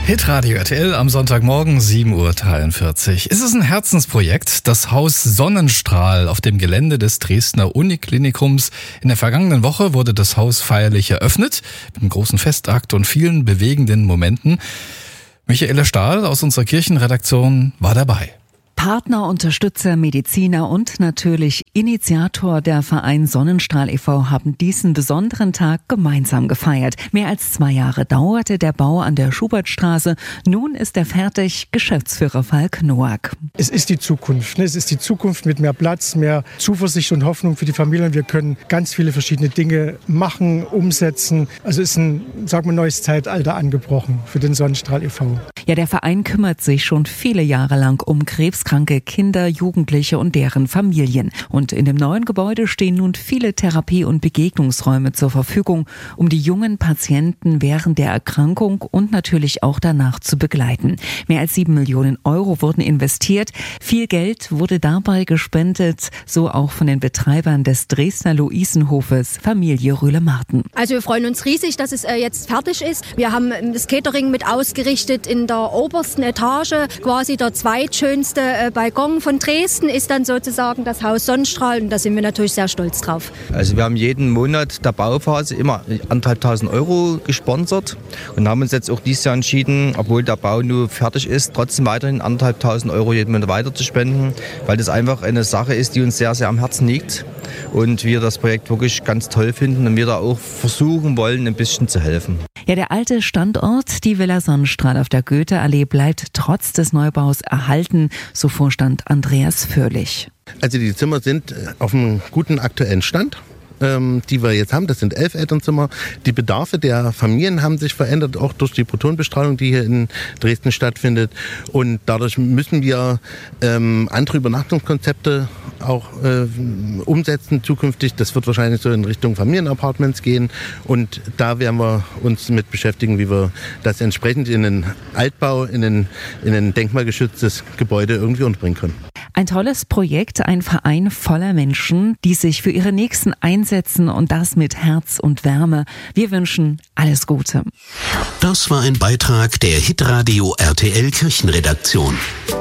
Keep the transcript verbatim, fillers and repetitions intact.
Hitradio R T L am Sonntagmorgen sieben Uhr dreiundvierzig. Es ist ein Herzensprojekt, das Haus Sonnenstrahl auf dem Gelände des Dresdner Uniklinikums. In der vergangenen Woche wurde das Haus feierlich eröffnet, mit einem großen Festakt und vielen bewegenden Momenten. Michaela Stahl aus unserer Kirchenredaktion war dabei. Partner, Unterstützer, Mediziner und natürlich Initiator der Verein Sonnenstrahl e V haben diesen besonderen Tag gemeinsam gefeiert. Mehr als zwei Jahre dauerte der Bau an der Schubertstraße. Nun ist er fertig. Geschäftsführer Falk Noack. Es ist die Zukunft. Es ist die Zukunft mit mehr Platz, mehr Zuversicht und Hoffnung für die Familien. Wir können ganz viele verschiedene Dinge machen, umsetzen. Also ist ein, sagen wir, neues Zeitalter angebrochen für den Sonnenstrahl e V. Ja, der Verein kümmert sich schon viele Jahre lang um krebskranke Kinder, Jugendliche und deren Familien. Und in dem neuen Gebäude stehen nun viele Therapie- und Begegnungsräume zur Verfügung, um die jungen Patienten während der Erkrankung und natürlich auch danach zu begleiten. Mehr als sieben Millionen Euro wurden investiert. Viel Geld wurde dabei gespendet, so auch von den Betreibern des Dresdner Luisenhofes, Familie Rühle-Marten. Also wir freuen uns riesig, dass es äh, jetzt fertig ist. Wir haben das Catering mit ausgerichtet in der obersten Etage. Quasi der zweitschönste äh, Balkon von Dresden ist dann sozusagen das Haus Sonnenstrahl und da sind wir natürlich sehr stolz drauf. Also wir haben jeden Monat der Bauphase immer anderthalbtausend Euro gesponsert und haben uns jetzt auch dieses Jahr entschieden, obwohl der Bau nur fertig ist, trotzdem weiterhin anderthalbtausend Euro jeden Monat weiter zu spenden, weil das einfach eine Sache ist, die uns sehr, sehr am Herzen liegt und wir das Projekt wirklich ganz toll finden und wir da auch versuchen wollen, ein bisschen zu helfen. Ja, der alte Standort, die Villa Sonnenstrahl auf der Goetheallee, bleibt trotz des Neubaus erhalten, so Vorstand Andreas Förlich. Also die Zimmer sind auf einem guten aktuellen Stand, ähm, die wir jetzt haben. Das sind elf Elternzimmer. Die Bedarfe der Familien haben sich verändert, auch durch die Protonbestrahlung, die hier in Dresden stattfindet. Und dadurch müssen wir ähm, andere Übernachtungskonzepte auch äh, umsetzen zukünftig. Das wird wahrscheinlich so in Richtung Familienapartments gehen. Und da werden wir uns mit beschäftigen, wie wir das entsprechend in einen Altbau, in ein, in ein denkmalgeschütztes Gebäude irgendwie unterbringen können. Ein tolles Projekt, ein Verein voller Menschen, die sich für ihre Nächsten einsetzen und das mit Herz und Wärme. Wir wünschen alles Gute. Das war ein Beitrag der Hitradio R T L Kirchenredaktion.